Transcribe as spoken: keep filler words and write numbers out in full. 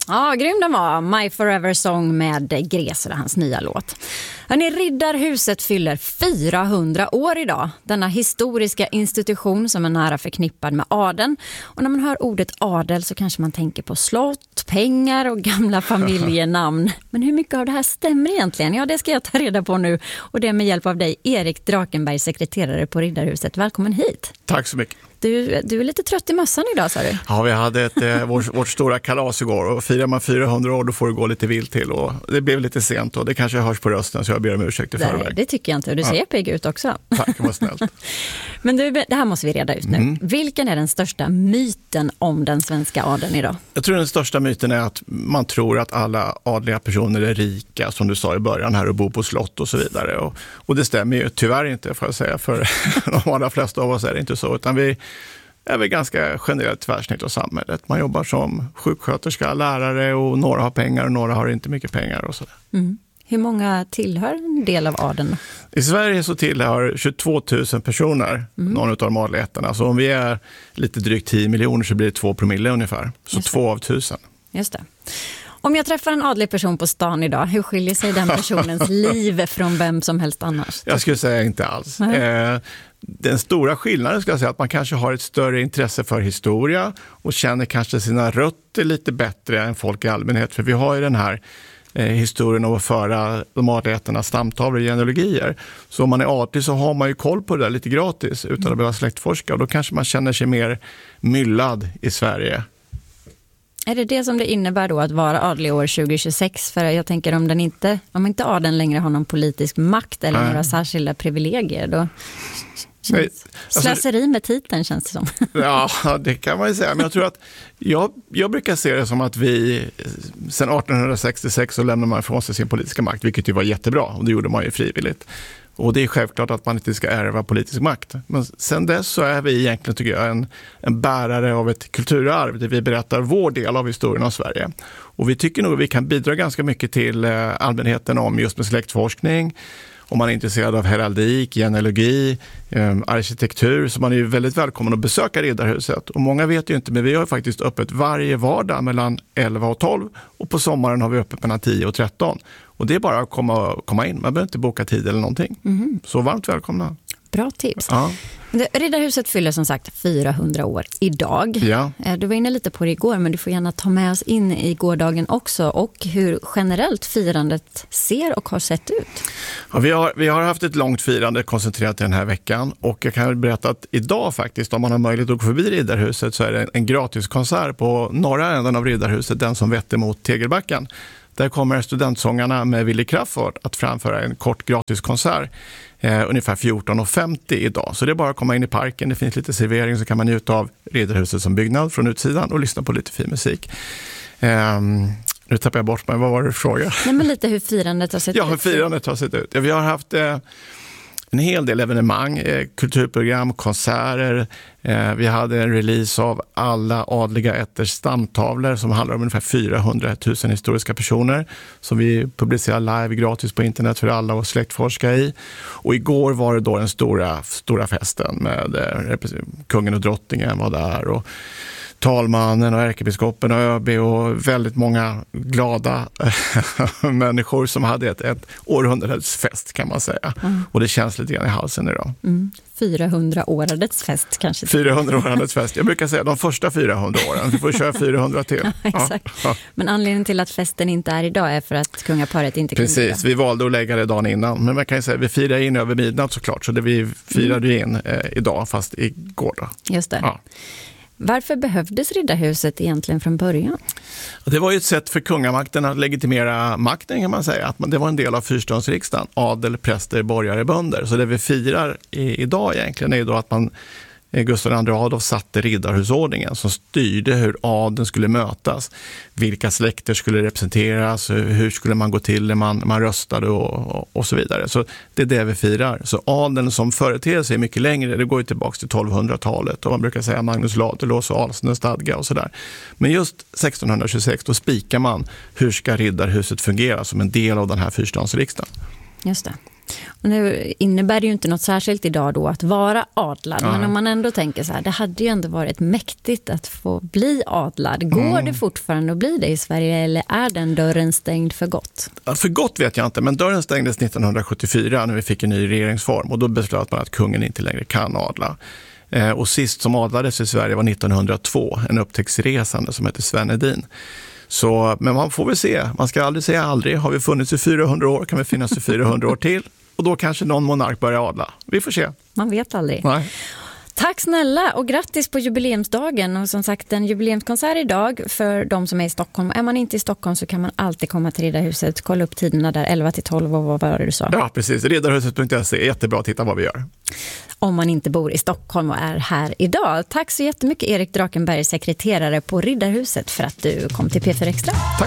Ja, grym den var. My Forever Song med Gräser, hans nya låt. Hörrni, Riddarhuset fyller fyrahundra år idag. Denna historiska institution som är nära förknippad med adeln. Och när man hör ordet adel så kanske man tänker på slott, pengar och gamla familjenamn. Men hur mycket av det här stämmer egentligen? Ja, det ska jag ta reda på nu. Och det med hjälp av dig, Erik Drakenberg, sekreterare på Riddarhuset. Välkommen hit. Tack så mycket. Du, du är lite trött i mössan idag, sa du? Ja, vi hade ett, eh, vår, vårt stora kalas igår och firar man fyrahundra år då får det gå lite vilt till och det blev lite sent och det kanske hörs på rösten så jag ber om ursäkt i förväg. Nej, det tycker jag inte. Du ser ja. pigg ut också. Tack, det var snällt. Men du, det här måste vi reda ut nu. Mm. Vilken är den största myten om den svenska adeln idag? Jag tror den största myten är att man tror att alla adliga personer är rika, som du sa i början här, och bor på slott och så vidare. Och, och det stämmer ju tyvärr inte, får jag säga, för de allra flesta av oss är det inte så, utan vi är väl ganska generellt tvärsnitt av samhället. Man jobbar som sjuksköterska, lärare och några har pengar och några har inte mycket pengar och sådär. Mm. Hur många tillhör en del av adeln? I Sverige så tillhör tjugotvå tusen personer mm. någon av de adliga ätterna. Så om vi är lite drygt tio miljoner så blir det två promille ungefär. Så två av tusen. Just det. Om jag träffar en adlig person på stan idag, hur skiljer sig den personens liv från vem som helst annars? Jag skulle säga inte alls. Eh, den stora skillnaden ska jag säga att man kanske har ett större intresse för historia och känner kanske sina rötter lite bättre än folk i allmänhet. För vi har ju den här eh, historien av att föra de adliga ätternas stamtavlor i genealogier. Så om man är adlig så har man ju koll på det där lite gratis utan att behöva släktforska. Och då kanske man känner sig mer myllad i Sverige. Är det det som det innebär då att vara adlig år tjugo tjugosex? För jag tänker om den inte, om inte adeln längre har någon politisk makt eller Nej. några särskilda privilegier, då känns, Nej, alltså, slöseri med titeln känns det som. Ja, det kan man ju säga. Men jag tror att jag, jag brukar se det som att vi sedan arton sextiosex så lämnar man ifrån sig sin politiska makt, vilket ju var jättebra och det gjorde man ju frivilligt. Och det är självklart att man inte ska ärva politisk makt. Men sen dess så är vi egentligen, tycker jag, en, en bärare av ett kulturarv där vi berättar vår del av historien av Sverige. Och vi tycker nog att vi kan bidra ganska mycket till allmänheten om just med släktforskning. Om man är intresserad av heraldik, genealogi, eh, arkitektur, så man är ju väldigt välkommen att besöka Riddarhuset. Och många vet ju inte, men vi har ju faktiskt öppet varje vardag mellan elva och tolv och på sommaren har vi öppet mellan tio och tretton. Och det är bara att komma, komma in, man behöver inte boka tid eller någonting. Mm. Så varmt välkomna. Bra tips. Ja. Riddarhuset fyller som sagt fyrahundra år idag. Ja. Du var inne lite på det igår, men du får gärna ta med oss in i gårdagen också och hur generellt firandet ser och har sett ut. Ja, vi, har, vi har haft ett långt firande koncentrerat den här veckan och jag kan berätta att idag faktiskt, om man har möjlighet att gå förbi Riddarhuset, så är det en, en gratiskonsert på norra änden av Riddarhuset, den som vetter mot Tegelbacken. Där kommer studentsångarna med Willy Crafoord att framföra en kort gratiskonsert eh, ungefär fjorton och femtio idag. Så det är bara att komma in i parken, det finns lite servering så kan man njuta av Riddarhuset som byggnad från utsidan och lyssna på lite fin musik. Eh, nu tappar jag bort mig, vad var det för fråga? Nej, men lite hur firandet har sett ja, ut. Ja, hur firandet har sett ut. Ja, vi har haft... Eh, en hel del evenemang, eh, kulturprogram, konserter. Eh, vi hade en release av alla adliga ätters stamtavlor som handlar om ungefär fyrahundratusen historiska personer som vi publicerar live gratis på internet för alla och släktforska i. Och igår var det då den stora, stora festen med eh, kungen och drottningen var där och talmannen och ärkebiskopen och ÖB och väldigt många glada människor som hade ett, ett århundradets fest kan man säga. Mm. Och det känns lite grann i halsen idag. Mm. fyrahundra-årets fest kanske. fyrahundra-årets fest. Jag brukar säga de första fyrahundra åren. Vi får köra fyrahundra till. Ja, exakt. Ja. Men anledningen till att festen inte är idag är för att kungaparet inte kunde. Precis, vi valde att lägga det dagen innan. Men man kan ju säga att vi firar in över midnatt såklart. Så det vi firade mm. in eh, idag fast igår då. Just det. Ja. Varför behövdes Riddarhuset egentligen från början? Det var ju ett sätt för kungamakten att legitimera makten kan man säga. Att det var en del av fyrståndsriksdagen. Adel, präster, borgare, bönder. Så det vi firar i, idag egentligen är då att man Gustav den andre Adolf satte riddarhusordningen som styrde hur adeln skulle mötas, vilka släkter skulle representeras, hur skulle man gå till när man, man röstade och, och, och så vidare. Så det är det vi firar. Så adeln som företeelse är mycket längre, det går ju tillbaka till tolvhundratalet och man brukar säga Magnus Ladulås och Alsnös stadga och sådär. Men just sextonhundratjugosex då spikar man hur ska riddarhuset fungera som en del av den här fyrståndsriksdagen. Just det. Och nu innebär det ju inte något särskilt idag då att vara adlad. Nej. Men om man ändå tänker så här, det hade ju ändå varit mäktigt att få bli adlad. Går mm. det fortfarande att bli det i Sverige eller är den dörren stängd för gott? Ja, för gott vet jag inte, men dörren stängdes nittonhundrasjuttiofyra när vi fick en ny regeringsform. Och då beslöt man att kungen inte längre kan adla. Eh, och sist som adlades i Sverige var nittonhundratvå, en upptäcktsresande som heter Sven Hedin. Så, men man får väl se, man ska aldrig säga aldrig. Har vi funnits i fyrahundra år kan vi finnas i fyrahundra år till. Och då kanske någon monark börjar adla. Vi får se. Man vet aldrig. Nej. Tack snälla och grattis på jubileumsdagen. Och som sagt, en jubileumskonsert idag för de som är i Stockholm. Är man inte i Stockholm så kan man alltid komma till Riddarhuset. Kolla upp tiderna där, elva till tolv och vad var det du sa? Ja, precis. Riddarhuset punkt se. Jättebra att titta vad vi gör. Om man inte bor i Stockholm och är här idag. Tack så jättemycket Erik Drakenberg, sekreterare på Riddarhuset, för att du kom till P fyra Extra. Tack.